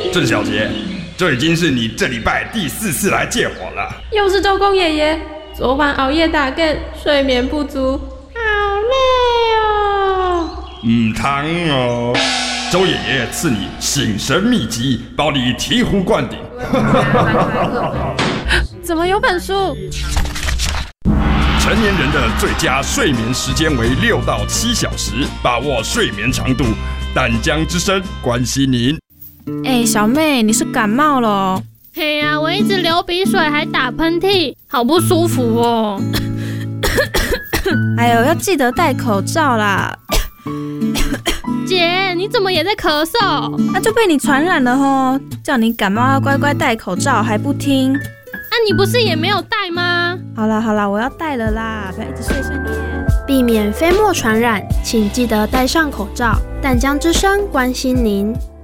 郑小姐，这已经是你这礼拜第4次来借火了。 又是周公爷爷，昨晚熬夜打更，睡眠不足，好累哦。 汤哦，周爷爷赐你醒神秘籍，保你醍醐灌顶。 怎么有本书？ 成年人的最佳睡眠时间为6到7小时，把握睡眠长度。淡江之声关心您。 小妹，你是感冒了哦？ 嘿呀，我一直流鼻水还打喷嚏，好不舒服哦。 哎呦，要记得戴口罩啦。 姐，你怎么也在咳嗽？ 那就被你传染了吼！叫你感冒要乖乖戴口罩，还不听。 你不是也没有戴吗？ 好啦，我要戴了啦，不要一直碎念。 避免飞沫传染，请记得戴上口罩。淡江之声关心您。